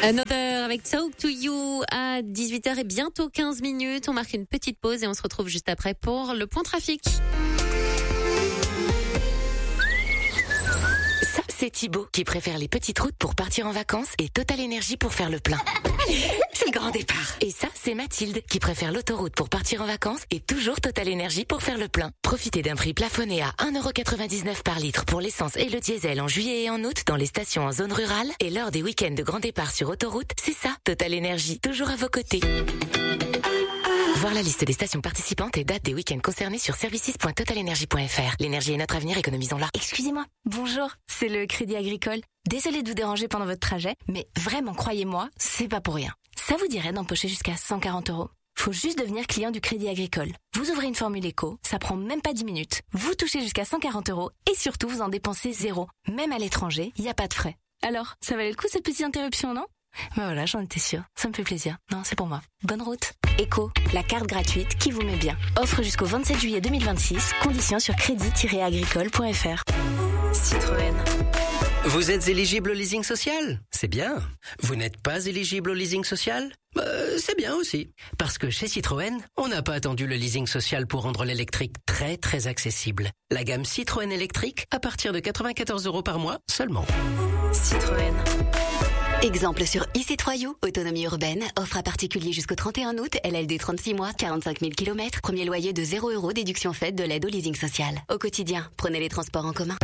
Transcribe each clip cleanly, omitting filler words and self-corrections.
Another avec Talk to You à 18h et bientôt 15 minutes. On marque une petite pause et on se retrouve juste après pour le point trafic. Ça, c'est Thibaut qui préfère les petites routes pour partir en vacances et Total Énergie pour faire le plein. C'est le grand départ. Et ça, c'est Mathilde qui préfère l'autoroute pour partir en vacances et toujours Total Énergie pour faire le plein. Profitez d'un prix plafonné à 1,99€ par litre pour l'essence et le diesel en juillet et en août dans les stations en zone rurale et lors des week-ends de grand départ sur autoroute. C'est ça, Total Énergie, toujours à vos côtés. Voir la liste des stations participantes et dates des week-ends concernés sur services.totalenergie.fr. L'énergie est notre avenir, économisons-la. Excusez-moi, bonjour, c'est le Crédit Agricole. Désolée de vous déranger pendant votre trajet, mais vraiment, croyez-moi, c'est pas pour rien. Ça vous dirait d'empocher jusqu'à 140€? Faut juste devenir client du Crédit Agricole. Vous ouvrez une formule éco, ça prend même pas 10 minutes. Vous touchez jusqu'à 140€ et surtout vous en dépensez zéro. Même à l'étranger, il n'y a pas de frais. Alors, ça valait le coup cette petite interruption, non? Ben voilà, j'en étais sûre. Ça me fait plaisir. Non, c'est pour moi. Bonne route. Eco, la carte gratuite qui vous met bien. Offre jusqu'au 27 juillet 2026. Conditions sur crédit-agricole.fr. Citroën. Vous êtes éligible au leasing social? C'est bien. Vous n'êtes pas éligible au leasing social? C'est bien aussi. Parce que chez Citroën, on n'a pas attendu le leasing social pour rendre l'électrique très très accessible. La gamme Citroën électrique à partir de 94€ par mois seulement. Citroën. Exemple sur e-C3U, autonomie urbaine, offre à particulier jusqu'au 31 août, LLD 36 mois, 45 000 km, premier loyer de 0€, déduction faite de l'aide au leasing social. Au quotidien, prenez les transports en commun.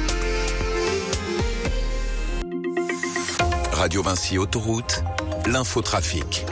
Radio Vinci Autoroute, l'infotrafic.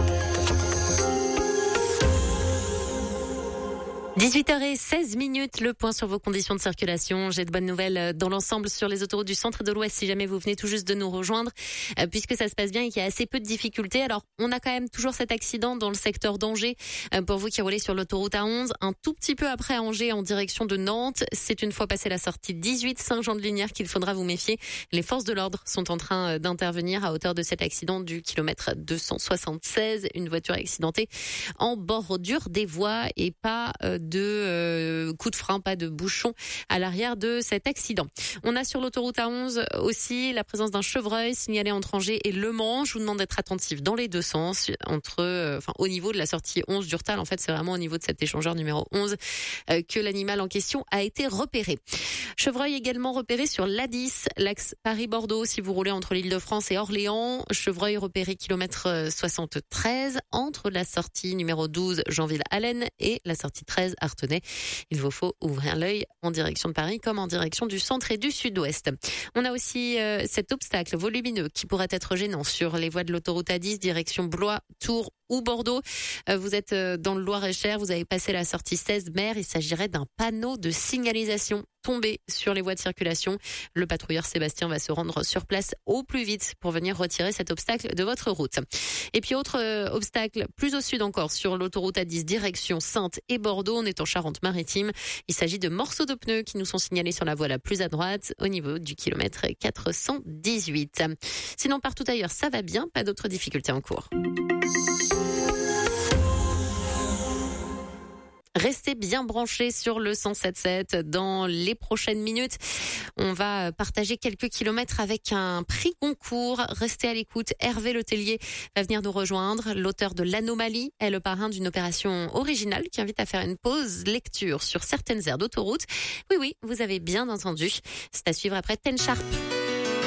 18h16, le point sur vos conditions de circulation. J'ai de bonnes nouvelles dans l'ensemble sur les autoroutes du centre et de l'ouest si jamais vous venez tout juste de nous rejoindre, puisque ça se passe bien et qu'il y a assez peu de difficultés. Alors, on a quand même toujours cet accident dans le secteur d'Angers. Pour vous qui roulez sur l'autoroute A11, un tout petit peu après Angers en direction de Nantes. C'est une fois passé la sortie 18 Saint-Jean-de-Linière qu'il faudra vous méfier. Les forces de l'ordre sont en train d'intervenir à hauteur de cet accident du kilomètre 276. Une voiture accidentée en bordure des voies et pas de coup de frein, pas de bouchon à l'arrière de cet accident. On a sur l'autoroute A11 aussi la présence d'un chevreuil signalé entre Angers et Le Mans. Je vous demande d'être attentif dans les deux sens au niveau de la sortie 11 d'Urtal. En fait, c'est vraiment au niveau de cet échangeur numéro 11 que l'animal en question a été repéré. Chevreuil également repéré sur l'A10, l'axe Paris-Bordeaux si vous roulez entre l'Île-de-France et Orléans. Chevreuil repéré kilomètre 73 entre la sortie numéro 12 Jeanville-Allen et la sortie 13 Artenay. Il vous faut ouvrir l'œil en direction de Paris comme en direction du centre et du sud-ouest. On a aussi cet obstacle volumineux qui pourrait être gênant sur les voies de l'autoroute A10 direction Blois, Tours ou Bordeaux. Vous êtes dans le Loir-et-Cher, vous avez passé la sortie 16 mer. Il s'agirait d'un panneau de signalisation tombé sur les voies de circulation. Le patrouilleur Sébastien va se rendre sur place au plus vite pour venir retirer cet obstacle de votre route. Et puis autre obstacle plus au sud encore sur l'autoroute A10 direction Saintes et Bordeaux. On est en Charente-Maritime. Il s'agit de morceaux de pneus qui nous sont signalés sur la voie la plus à droite au niveau du kilomètre 418. Sinon partout ailleurs ça va bien, pas d'autres difficultés en cours. Restez bien branchés sur le 107.7. Dans les prochaines minutes, on va partager quelques kilomètres avec un prix concours. Restez à l'écoute. Hervé Letellier va venir nous rejoindre. L'auteur de L'Anomalie est le parrain d'une opération originale qui invite à faire une pause lecture sur certaines aires d'autoroute. Oui, vous avez bien entendu. C'est à suivre après Ten Sharp.